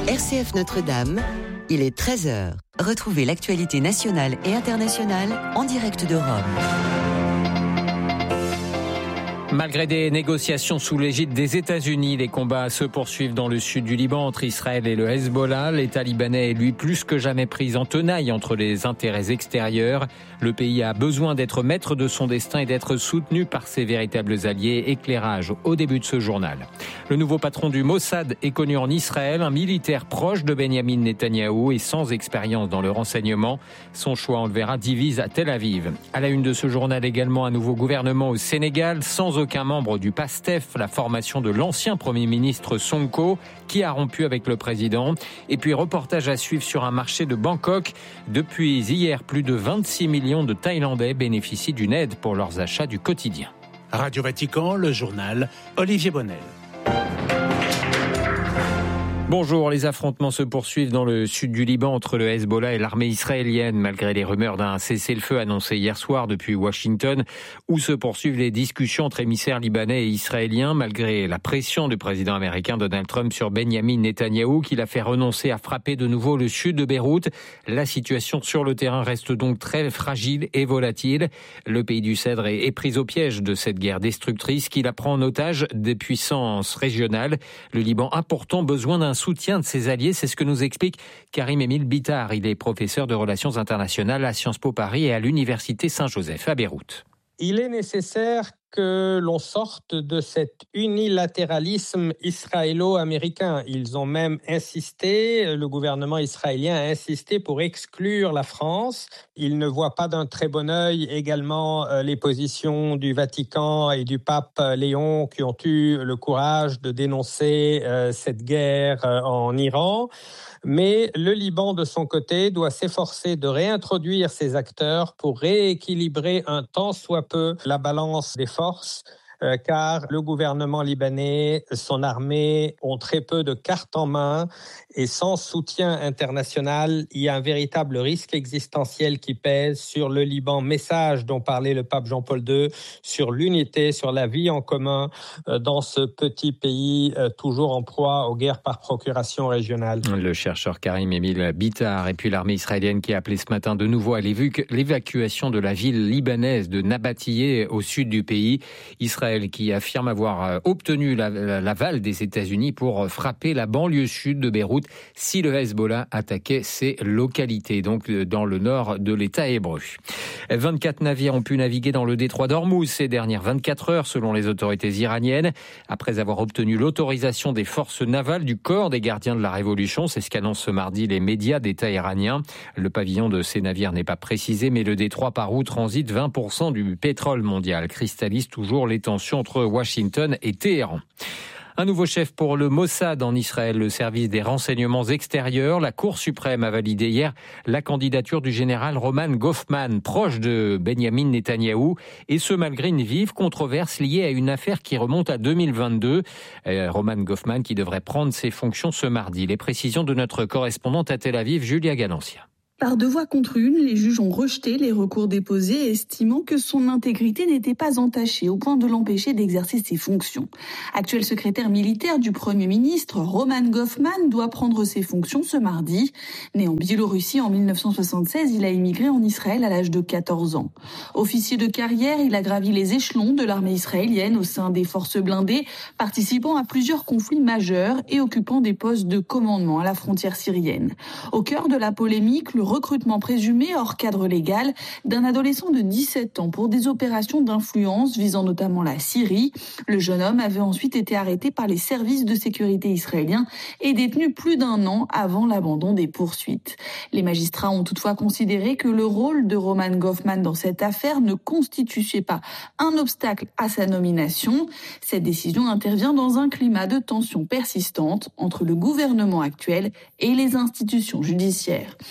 RCF Notre-Dame, il est 13h. Retrouvez l'actualité nationale et internationale en direct de Rome. Malgré des négociations sous l'égide des États-Unis, les combats se poursuivent dans le sud du Liban entre Israël et le Hezbollah. L'État libanais est lui plus que jamais pris en tenaille entre les intérêts extérieurs. Le pays a besoin d'être maître de son destin et d'être soutenu par ses véritables alliés. Éclairage au début de ce journal. Le nouveau patron du Mossad est connu en Israël, un militaire proche de Benyamin Netanyahou et sans expérience dans le renseignement. Son choix, on le verra, divise à Tel Aviv. À la une de ce journal également, un nouveau gouvernement au Sénégal, sans aucun membre du PASTEF, la formation de l'ancien Premier ministre Sonko, qui a rompu avec le président. Et puis reportage à suivre sur un marché de Bangkok. Depuis hier, plus de 26 millions de Thaïlandais bénéficient d'une aide pour leurs achats du quotidien. Radio Vatican, le journal, Olivier Bonnel. Bonjour, les affrontements se poursuivent dans le sud du Liban entre le Hezbollah et l'armée israélienne, malgré les rumeurs d'un cessez-le-feu annoncé hier soir depuis Washington, où se poursuivent les discussions entre émissaires libanais et israéliens, malgré la pression du président américain Donald Trump sur Benyamin Netanyahou, qui l'a fait renoncer à frapper de nouveau le sud de Beyrouth. La situation sur le terrain reste donc très fragile et volatile. Le pays du Cèdre est pris au piège de cette guerre destructrice qui la prend en otage des puissances régionales. Le Liban a pourtant besoin d'un soutien de ses alliés, c'est ce que nous explique Karim-Émile Bittard. Il est professeur de relations internationales à Sciences Po Paris et à l'Université Saint-Joseph à Beyrouth. Il est nécessaire que l'on sorte de cet unilatéralisme israélo-américain. Ils ont même insisté, le gouvernement israélien a insisté pour exclure la France. Il ne voit pas d'un très bon œil également les positions du Vatican et du pape Léon qui ont eu le courage de dénoncer cette guerre en Iran. Mais le Liban, de son côté, doit s'efforcer de réintroduire ses acteurs pour rééquilibrer un tant soit peu la balance des forces, car le gouvernement libanais, son armée ont très peu de cartes en main et sans soutien international, il y a un véritable risque existentiel qui pèse sur le Liban. Message dont parlait le pape Jean-Paul II sur l'unité, sur la vie en commun dans ce petit pays toujours en proie aux guerres par procuration régionale. Le chercheur Karim-Émile Bittard et puis l'armée israélienne qui a appelé ce matin de nouveau à l'évacuation de la ville libanaise de Nabatiyeh au sud du pays. Israël qui affirme avoir obtenu l'aval des États-Unis pour frapper la banlieue sud de Beyrouth si le Hezbollah attaquait ces localités, donc dans le nord de l'État hébreu. 24 navires ont pu naviguer dans le détroit d'Ormuz ces dernières 24 heures selon les autorités iraniennes, après avoir obtenu l'autorisation des forces navales du corps des gardiens de la Révolution. C'est ce qu'annoncent ce mardi les médias d'État iraniens. Le pavillon de ces navires n'est pas précisé, mais le détroit par où transite 20% du pétrole mondial cristallise toujours les tensions entre Washington et Téhéran. Un nouveau chef pour le Mossad en Israël, le service des renseignements extérieurs. La Cour suprême a validé hier la candidature du général Roman Goffman, proche de Benyamin Netanyahou, et ce malgré une vive controverse liée à une affaire qui remonte à 2022. Roman Goffman qui devrait prendre ses fonctions ce mardi. Les précisions de notre correspondante à Tel Aviv, Julia Galancia. Par 2 voix contre 1, les juges ont rejeté les recours déposés, estimant que son intégrité n'était pas entachée au point de l'empêcher d'exercer ses fonctions. Actuel secrétaire militaire du Premier ministre, Roman Goffman doit prendre ses fonctions ce mardi. Né en Biélorussie en 1976, il a émigré en Israël à l'âge de 14 ans. Officier de carrière, il a gravi les échelons de l'armée israélienne au sein des forces blindées, participant à plusieurs conflits majeurs et occupant des postes de commandement à la frontière syrienne. Au cœur de la polémique, le recrutement présumé hors cadre légal d'un adolescent de 17 ans pour des opérations d'influence visant notamment la Syrie. Le jeune homme avait ensuite été arrêté par les services de sécurité israéliens et détenu plus d'1 an avant l'abandon des poursuites. Les magistrats ont toutefois considéré que le rôle de Roman Goffman dans cette affaire ne constituait pas un obstacle à sa nomination. Cette décision intervient dans un climat de tension persistante entre le gouvernement actuel et les institutions judiciaires. À Tel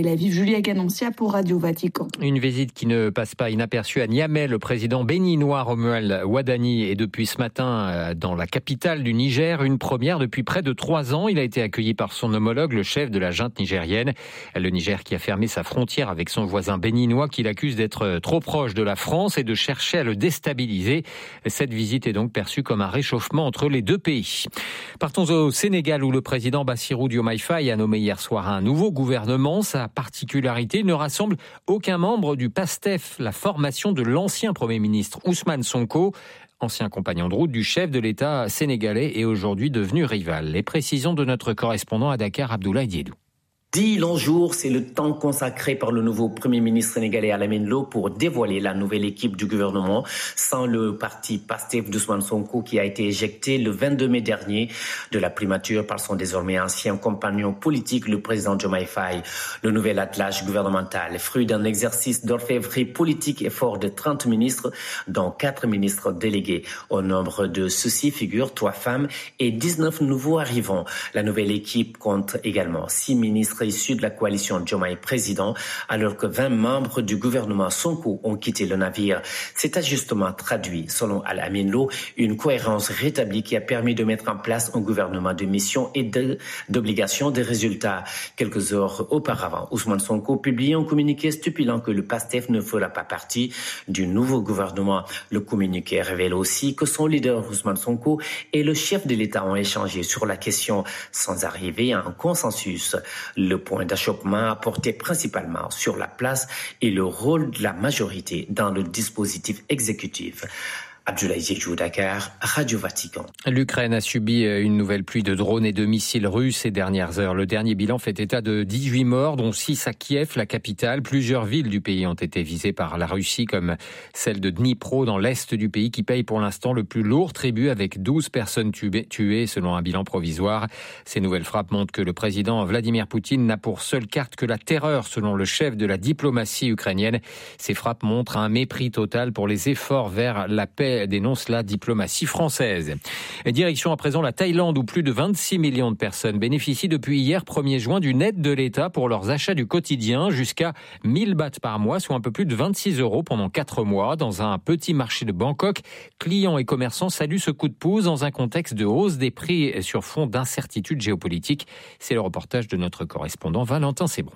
Tel Aviv, Julia Ganancia pour Radio Vatican. Une visite qui ne passe pas inaperçue à Niamey. Le président béninois Romuald Wadani est depuis ce matin dans la capitale du Niger. Une première depuis près de 3 ans. Il a été accueilli par son homologue, le chef de la junte nigérienne. Le Niger qui a fermé sa frontière avec son voisin béninois, qui l'accuse d'être trop proche de la France et de chercher à le déstabiliser. Cette visite est donc perçue comme un réchauffement entre les deux pays. Partons au Sénégal où le président Bassirou Diomaye Faye a nommé hier soir un nouveau gouvernement. Sa particularité, il ne rassemble aucun membre du PASTEF, la formation de l'ancien Premier ministre Ousmane Sonko, ancien compagnon de route du chef de l'État sénégalais et aujourd'hui devenu rival. Les précisions de notre correspondant à Dakar, Abdoulaye Diédou. 10 longs jours, c'est le temps consacré par le nouveau Premier ministre sénégalais Alamine Lo pour dévoiler la nouvelle équipe du gouvernement sans le parti PASTEF d'Ousmane Sonko qui a été éjecté le 22 mai dernier de la primature par son désormais ancien compagnon politique, le président Diomaye Faye. Le nouvel attelage gouvernemental, fruit d'un exercice d'orfèvrerie politique et fort de 30 ministres, dont 4 ministres délégués. Au nombre de ceux-ci figurent 3 femmes et 19 nouveaux arrivants. La nouvelle équipe compte également 6 ministres issus de la coalition Diomaye président, alors que 20 membres du gouvernement Sonko ont quitté le navire. Cet ajustement traduit, selon Alamine Lo, une cohérence rétablie qui a permis de mettre en place un gouvernement de mission et d'obligation des résultats. Quelques heures auparavant, Ousmane Sonko publiait un communiqué stipulant que le PASTEF ne fera pas partie du nouveau gouvernement. Le communiqué révèle aussi que son leader Ousmane Sonko et le chef de l'État ont échangé sur la question sans arriver à un consensus. Le point d'achoppement a porté principalement sur la place et le rôle de la majorité dans le dispositif exécutif. Abdoulaye Diédou, Dakar, Radio Vatican. L'Ukraine a subi une nouvelle pluie de drones et de missiles russes ces dernières heures. Le dernier bilan fait état de 18 morts, dont 6 à Kiev, la capitale. Plusieurs villes du pays ont été visées par la Russie, comme celle de Dnipro, dans l'est du pays, qui paye pour l'instant le plus lourd tribut avec 12 personnes tuées, selon un bilan provisoire. Ces nouvelles frappes montrent que le président Vladimir Poutine n'a pour seule carte que la terreur, selon le chef de la diplomatie ukrainienne. Ces frappes montrent un mépris total pour les efforts vers la paix, dénonce la diplomatie française. Direction à présent la Thaïlande où plus de 26 millions de personnes bénéficient depuis hier 1er juin d'une aide de l'État pour leurs achats du quotidien jusqu'à 1000 bahts par mois, soit un peu plus de 26 € pendant 4 mois. Dans un petit marché de Bangkok, clients et commerçants saluent ce coup de pouce dans un contexte de hausse des prix sur fond d'incertitude géopolitique. C'est le reportage de notre correspondant Valentin Sébron.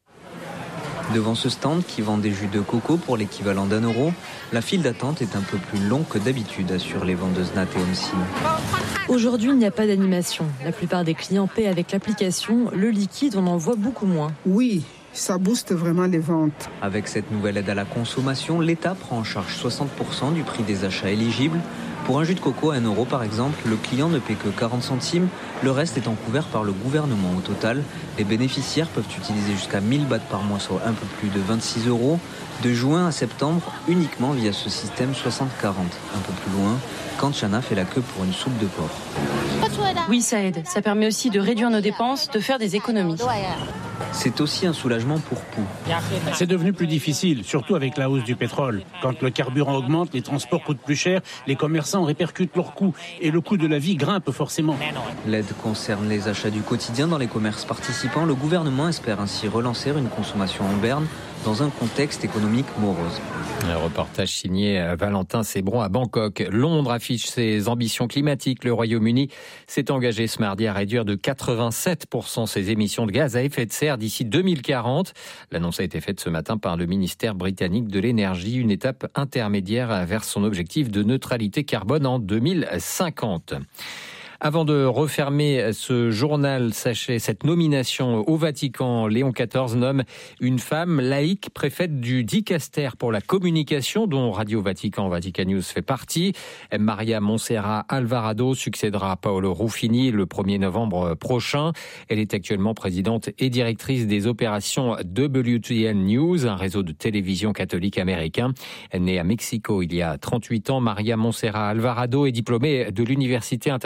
Devant ce stand qui vend des jus de coco pour l'équivalent d'1 €, la file d'attente est un peu plus longue que d'habitude, assurent les vendeuses Nat et Omsi. Aujourd'hui, il n'y a pas d'animation. La plupart des clients paient avec l'application. Le liquide, on en voit beaucoup moins. Oui, ça booste vraiment les ventes. Avec cette nouvelle aide à la consommation, l'État prend en charge 60% du prix des achats éligibles. Pour un jus de coco à 1 € par exemple, le client ne paie que 40 centimes, le reste étant couvert par le gouvernement. Au total, les bénéficiaires peuvent utiliser jusqu'à 1000 bahts par mois, soit un peu plus de 26 €, de juin à septembre, uniquement via ce système 60-40. Un peu plus loin, Kanchana fait la queue pour une soupe de porc. Oui, ça aide. Ça permet aussi de réduire nos dépenses, de faire des économies. C'est aussi un soulagement pour Pou. C'est devenu plus difficile, surtout avec la hausse du pétrole. Quand le carburant augmente, les transports coûtent plus cher, les commerçants répercutent leurs coûts et le coût de la vie grimpe forcément. L'aide concerne les achats du quotidien dans les commerces participants. Le gouvernement espère ainsi relancer une consommation en berne dans un contexte économique morose. Un reportage signé Valentin Sébron à Bangkok. Londres affiche ses ambitions climatiques. Le Royaume-Uni s'est engagé ce mardi à réduire de 87% ses émissions de gaz à effet de serre d'ici 2040. L'annonce a été faite ce matin par le ministère britannique de l'énergie, une étape intermédiaire vers son objectif de neutralité carbone en 2050. Avant de refermer ce journal, sachez cette nomination au Vatican. Léon XIV nomme une femme laïque préfète du dicaster pour la communication dont Radio Vatican, Vatican News fait partie. Maria Montserrat Alvarado succédera à Paolo Ruffini le 1er novembre prochain. Elle est actuellement présidente et directrice des opérations WTN News, un réseau de télévision catholique américain. Née à Mexico il y a 38 ans, Maria Montserrat Alvarado est diplômée de l'Université internationale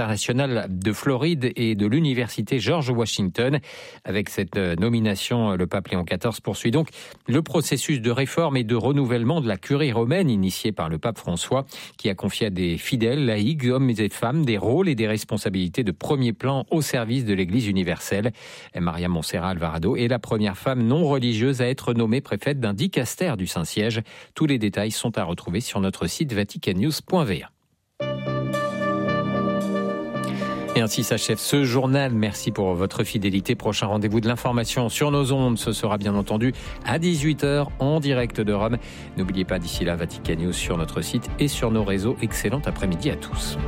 Universal de Floride et de l'Université George Washington. Avec cette nomination, le pape Léon XIV poursuit donc le processus de réforme et de renouvellement de la curie romaine initié par le pape François, qui a confié à des fidèles laïcs, hommes et femmes, des rôles et des responsabilités de premier plan au service de l'Église universelle. Maria Montserrat Alvarado est la première femme non religieuse à être nommée préfète d'un dicaster du Saint-Siège. Tous les détails sont à retrouver sur notre site vaticannews.va. Et ainsi s'achève ce journal. Merci pour votre fidélité. Prochain rendez-vous de l'information sur nos ondes. Ce sera bien entendu à 18h en direct de Rome. N'oubliez pas d'ici là Vatican News sur notre site et sur nos réseaux. Excellent après-midi à tous.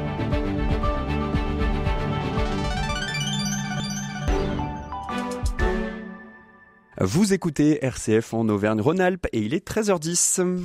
Vous écoutez RCF en Auvergne-Rhône-Alpes et il est 13h10.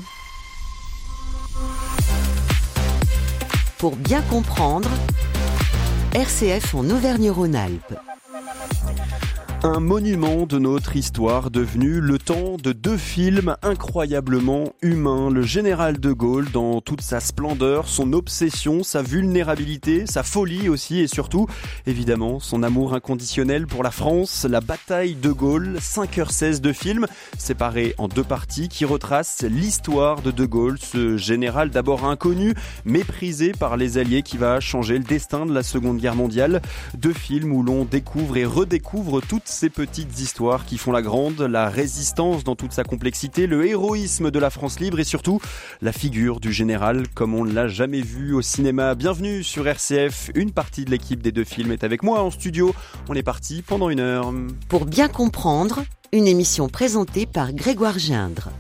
Pour bien comprendre, RCF en Auvergne-Rhône-Alpes. Un monument de notre histoire devenu le temps de deux films incroyablement humains. Le général de Gaulle dans toute sa splendeur, son obsession, sa vulnérabilité, sa folie aussi et surtout, évidemment, son amour inconditionnel pour la France. La bataille de Gaulle, 5h16 de film, séparé en deux parties qui retracent l'histoire de Gaulle, ce général d'abord inconnu, méprisé par les Alliés qui va changer le destin de la Seconde Guerre mondiale. Deux films où l'on découvre et redécouvre toutes ces petites histoires qui font la grande, la résistance dans toute sa complexité, le héroïsme de la France libre et surtout la figure du général comme on ne l'a jamais vu au cinéma. Bienvenue sur RCF, une partie de l'équipe des deux films est avec moi en studio. On est parti pendant 1 heure. Pour bien comprendre, une émission présentée par Grégoire Gindre.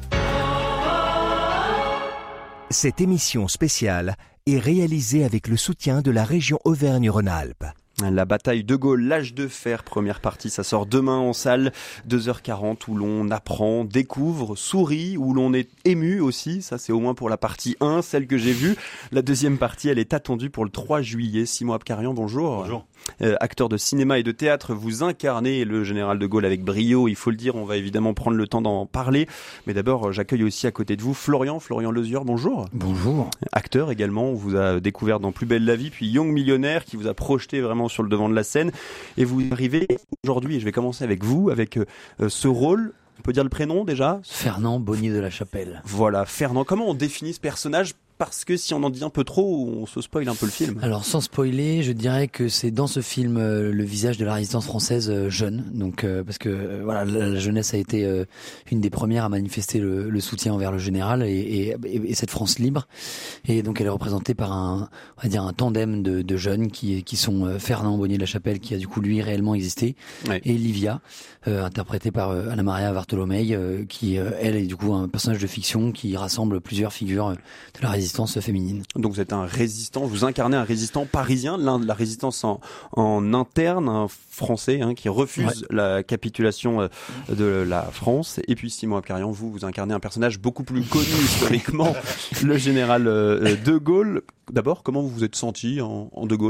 Cette émission spéciale est réalisée avec le soutien de la région Auvergne-Rhône-Alpes. La bataille de Gaulle, l'âge de fer, première partie, ça sort demain en salle, 2h40 où l'on apprend, découvre, sourit, où l'on est ému aussi, ça c'est au moins pour la partie 1, celle que j'ai vue. La deuxième partie, elle est attendue pour le 3 juillet. Simon Abkarian, bonjour. Bonjour. Acteur de cinéma et de théâtre, vous incarnez le général de Gaulle avec brio, il faut le dire, on va évidemment prendre le temps d'en parler. Mais d'abord, j'accueille aussi à côté de vous Florian Lezieur, bonjour. Bonjour. Acteur également, on vous a découvert dans Plus belle la vie, puis Young Millionnaire, qui vous a projeté vraiment sur le devant de la scène. Et vous arrivez aujourd'hui, et je vais commencer avec vous, avec ce rôle, on peut dire le prénom déjà ? Fernand Bonnier de la Chapelle. Voilà, Fernand. Comment on définit ce personnage ? Parce que si on en dit un peu trop, on se spoil un peu le film. Alors sans spoiler, je dirais que c'est dans ce film le visage de la résistance française jeune. Donc parce que voilà, la jeunesse a été une des premières à manifester le soutien envers le général et cette France libre. Et donc elle est représentée par on va dire un tandem de jeunes qui sont Fernand Bonnier de la Chapelle, qui a du coup lui réellement existé, ouais. Et Livia, interprétée par Anna Maria Bartolomei, qui elle est du coup un personnage de fiction qui rassemble plusieurs figures de la résistance féminine. Donc vous êtes un résistant, vous incarnez un résistant parisien, la résistance en interne, un Français qui refuse la capitulation de la France. Et puis Simon Abkarian, vous incarnez un personnage beaucoup plus connu historiquement, le général de Gaulle. D'abord, comment vous vous êtes senti en de Gaulle ?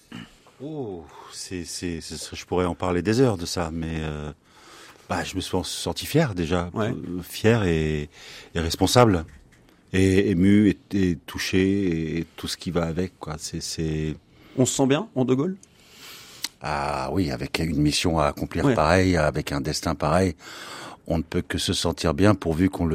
Je pourrais en parler des heures de ça, mais je me suis senti fier déjà, fier et responsable. Et ému, et touché, et tout ce qui va avec, quoi. On se sent bien en de Gaulle ? Ah oui, avec une mission à accomplir pareil, avec un destin pareil, on ne peut que se sentir bien pourvu qu'on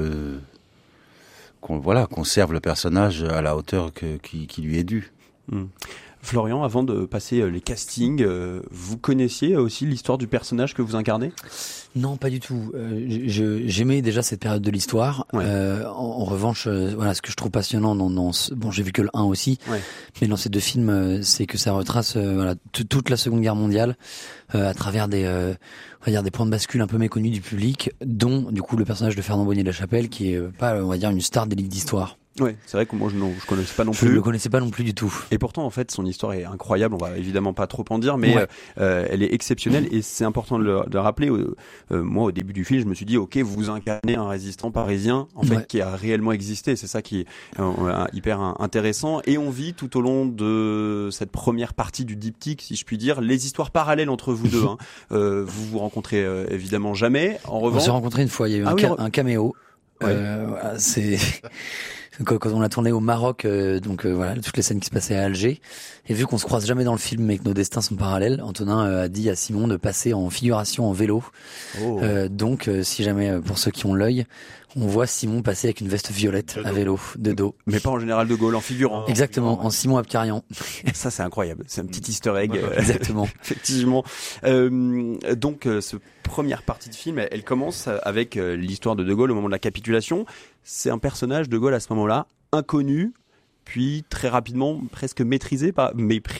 serve le personnage à la hauteur qui lui est due. Florian, avant de passer les castings, vous connaissiez aussi l'histoire du personnage que vous incarnez ? Non, pas du tout. J'aimais déjà cette période de l'histoire. En revanche, ce que je trouve passionnant j'ai vu que le 1 aussi, mais dans ces deux films, c'est que ça retrace toute la Seconde Guerre mondiale à travers des points de bascule un peu méconnus du public, dont du coup le personnage de Fernand Bonnier de la Chapelle, qui est pas, on va dire, une star des livres d'histoire. Ouais, c'est vrai que moi je connaissais pas non plus. Je le connaissais pas non plus du tout. Et pourtant en fait son histoire est incroyable. On va évidemment pas trop en dire, mais elle est exceptionnelle et c'est important de le rappeler. Moi au début du film, je me suis dit ok, vous incarnez un résistant parisien en fait qui a réellement existé. C'est ça qui est hyper intéressant. Et on vit tout au long de cette première partie du diptyque, si je puis dire, les histoires parallèles entre vous deux. Vous vous rencontrez évidemment jamais. En revanche, on s'est rencontrés une fois. Il y a eu un caméo. quand on a tourné au Maroc, voilà, toutes les scènes qui se passaient à Alger. Et vu qu'on se croise jamais dans le film mais que nos destins sont parallèles, Antonin a dit à Simon de passer en figuration en vélo. Donc, si jamais, pour ceux qui ont l'œil, on voit Simon passer avec une veste violette à vélo, de dos. Mais pas en général de Gaulle, en figurant. Exactement, en Simon Abkarian. Ça, c'est incroyable. C'est un petit easter egg. Exactement. Effectivement. Donc, ce première partie de film, elle commence avec l'histoire de Gaulle au moment de la capitulation. C'est un personnage de Gaulle à ce moment-là, inconnu, puis très rapidement presque méprisé par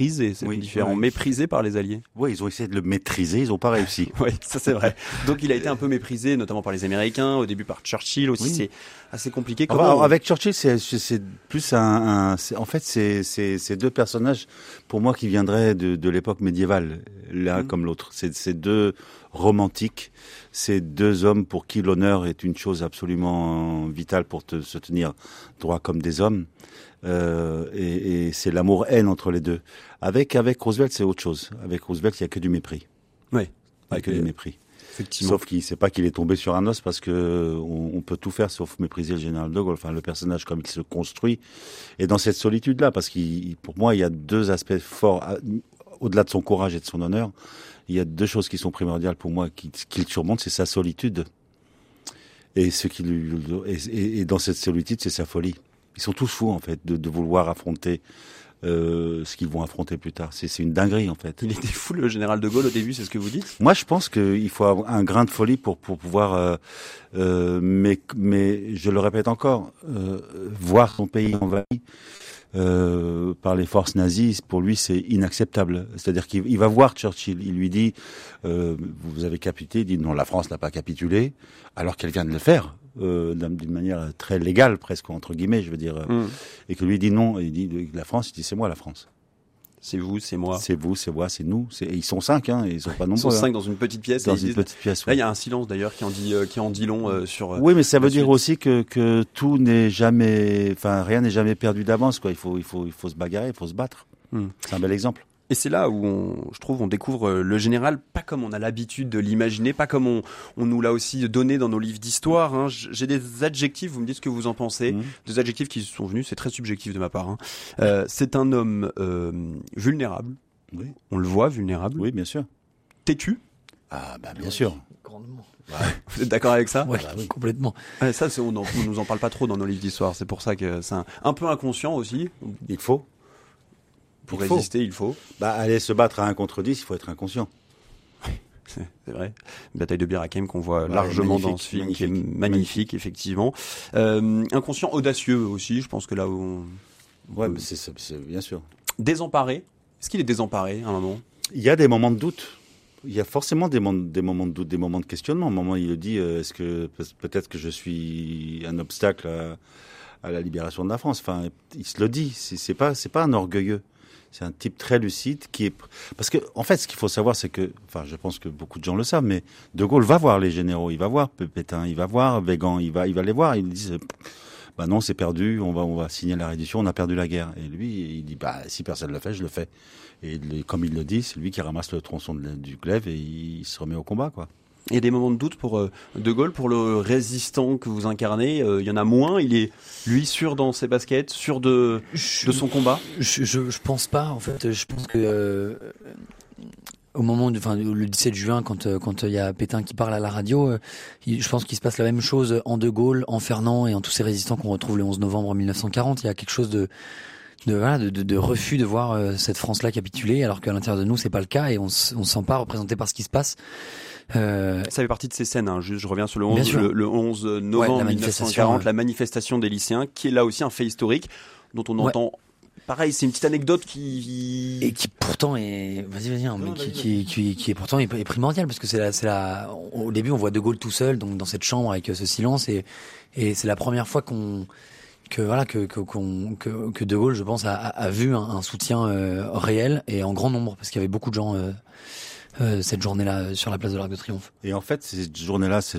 les Alliés. Oui, ils ont essayé de le maîtriser, ils n'ont pas réussi. Oui, ça c'est vrai. Donc il a été un peu méprisé, notamment par les Américains, au début par Churchill aussi. Oui. C'est assez compliqué. Avec Churchill, c'est plus c'est deux personnages pour moi qui viendraient de l'époque médiévale, l'un comme l'autre. C'est deux romantiques, c'est deux hommes pour qui l'honneur est une chose absolument vitale pour se tenir droit comme des hommes. Et c'est l'amour-haine entre les deux. Avec Roosevelt, c'est autre chose. Avec Roosevelt, il y a que du mépris. Oui. Il y a que du mépris. Effectivement. Sauf qu'il sait pas qu'il est tombé sur un os parce que on peut tout faire sauf mépriser le général de Gaulle. Enfin, le personnage comme il se construit et dans cette solitude-là, parce pour moi, il y a deux aspects forts au-delà de son courage et de son honneur. Il y a deux choses qui sont primordiales pour moi qu'il surmonte, c'est sa solitude et dans cette solitude, c'est sa folie. Ils sont tous fous, en fait, de vouloir affronter ce qu'ils vont affronter plus tard. C'est une dinguerie, en fait. Il était fou, le général de Gaulle, au début, c'est ce que vous dites ? Moi, je pense qu'il faut avoir un grain de folie pour pouvoir... mais je le répète encore, voir son pays envahi par les forces nazies, pour lui, c'est inacceptable. C'est-à-dire qu'il va voir Churchill, il lui dit vous avez capitulé, il dit non, la France n'a pas capitulé, alors qu'elle vient de le faire. D'une manière très légale, presque, entre guillemets, je veux dire, et que lui dit non, il dit la France, il dit c'est moi la France. C'est vous, c'est moi. C'est vous, c'est moi, c'est nous. Ils sont 5, hein, ils sont pas nombreux. Ils sont 5 dans une petite pièce. Dans une petite pièce. Là, il y a un silence d'ailleurs qui en dit long sur. Oui, mais ça veut dire aussi que tout n'est jamais, rien n'est jamais perdu d'avance, quoi. Il faut se bagarrer, il faut se battre. C'est un bel exemple. Et c'est là où je trouve on découvre le général pas comme on a l'habitude de l'imaginer, pas comme on nous l'a aussi donné dans nos livres d'histoire. Hein. J'ai des adjectifs, vous me dites ce que vous en pensez. Des adjectifs qui sont venus, c'est très subjectif de ma part. Hein. C'est un homme vulnérable. Oui. On le voit vulnérable. Oui, bien sûr. Têtu. Ah bah bien sûr. Grandement. Ouais. Vous êtes d'accord avec ça ? Ouais, oui, complètement. Ouais, ça, on nous en parle pas trop dans nos livres d'histoire. C'est pour ça que c'est un peu inconscient aussi. Il faut. Pour résister, il faut. Aller se battre à 1 contre 10, il faut être inconscient. C'est vrai. Une bataille de Bir Hakeim qu'on voit largement dans ce film, qui est magnifique, effectivement. Inconscient, audacieux aussi, je pense que là où Ouais, mais c'est bien sûr. Désemparé. Est-ce qu'il est désemparé à un moment ? Il y a des moments de doute. Il y a forcément des moments de doute, des moments de questionnement. À un moment, il le dit, est-ce que peut-être que je suis un obstacle à la libération de la France ? Enfin, il se le dit. C'est pas un orgueilleux. C'est un type très lucide parce que, en fait, ce qu'il faut savoir, c'est que, je pense que beaucoup de gens le savent, mais De Gaulle va voir les généraux, il va voir Pétain, il va voir Weygand, il va les voir, ils disent, non, c'est perdu, on va signer la reddition, on a perdu la guerre. Et lui, il dit, si personne le fait, je le fais. Et comme il le dit, c'est lui qui ramasse le tronçon du glaive et il se remet au combat, quoi. Il y a des moments de doute pour De Gaulle, pour le résistant que vous incarnez. Il y en a moins. Il est, lui, sûr dans ses baskets, sûr de son combat. Je pense pas. En fait, je pense que au moment le 17 juin, quand il y a Pétain qui parle à la radio, je pense qu'il se passe la même chose en De Gaulle, en Fernand et en tous ces résistants qu'on retrouve le 11 novembre 1940. Il y a quelque chose de refus de voir cette France-là capituler, alors qu'à l'intérieur de nous, c'est pas le cas et on se sent pas représenté par ce qui se passe. Ça fait partie de ces scènes, hein. Je reviens sur le 11 novembre 1940, la manifestation des lycéens, qui est là aussi un fait historique, dont on entend... Pareil, c'est une petite anecdote qui pourtant est... qui est pourtant est primordiale, parce que c'est la... Au début, on voit De Gaulle tout seul, donc dans cette chambre avec ce silence, et c'est la première fois que De Gaulle, je pense, a vu un soutien réel et en grand nombre, parce qu'il y avait beaucoup de gens cette journée-là sur la place de l'Arc de Triomphe. Et en fait, cette journée-là, c'est